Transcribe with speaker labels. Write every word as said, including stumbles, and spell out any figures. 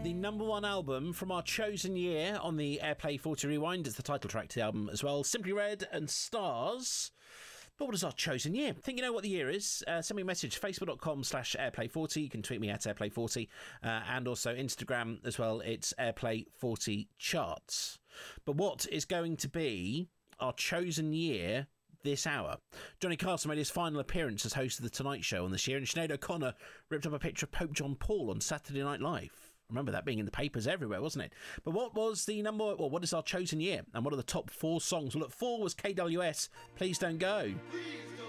Speaker 1: The number one album from our chosen year on the Airplay forty Rewind. It's the title track to the album as well. Simply Red and Stars. But what is our chosen year? Think you know what the year is? Uh, send me a message, facebook.com slash airplay forty. You can tweet me at airplay forty. Uh, and also Instagram as well. It's airplay forty charts. But what is going to be our chosen year this hour? Johnny Carson made his final appearance as host of The Tonight Show on this year, and Sinead O'Connor ripped up a picture of Pope John Paul on Saturday Night Live. Remember that being in the papers everywhere, wasn't it? But what was the number, well, what is our chosen year? And what are the top four songs? Well, at four was K W S, Please Don't Go.
Speaker 2: Please don't